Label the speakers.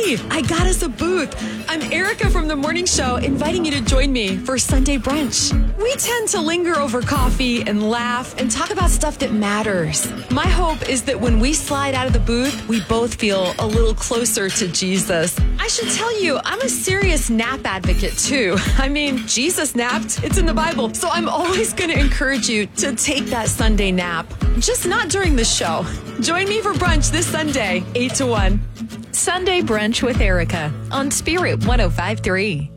Speaker 1: Hey, I got us a booth. I'm Erica from The Morning Show, inviting you to join me for Sunday brunch. We tend to linger over coffee and laugh and talk about stuff that matters. My hope is that when we slide out of the booth, we both feel a little closer to Jesus. I should tell you, I'm a serious nap advocate too. I mean, Jesus napped. It's in the Bible. So I'm always going to encourage you to take that Sunday nap. Just not during the show. Join me for brunch this Sunday, 8 to 1.
Speaker 2: Sunday Brunch with Erica on Spirit 105.3.